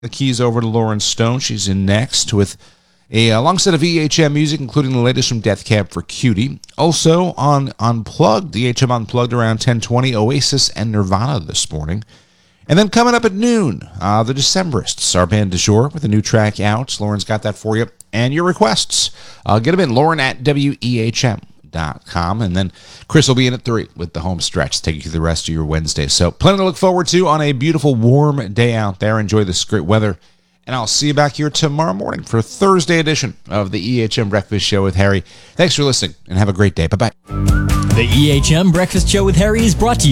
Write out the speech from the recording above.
The keys over to Lauren Stone. She's in next with a long set of EHM music, including the latest from Death Cab for Cutie. Also on Unplugged, EHM Unplugged around 10:20, Oasis and Nirvana this morning. And then coming up at noon, the Decemberists, our band du jour, with a new track out. Lauren's got that for you. And your requests, get them in, Lauren at WEHM.com. And then Chris will be in at 3 with the home stretch, take you through the rest of your Wednesday. So plenty to look forward to on a beautiful, warm day out there. Enjoy this great weather. And I'll see you back here tomorrow morning for a Thursday edition of the EHM Breakfast Show with Harry. Thanks for listening, and have a great day. Bye-bye. The EHM Breakfast Show with Harry is brought to you